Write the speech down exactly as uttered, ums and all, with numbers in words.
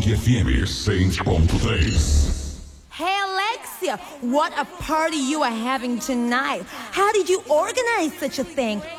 Band F M cem ponto três. Hey Alexia, what a party you are having tonight. How did you organize such a thing?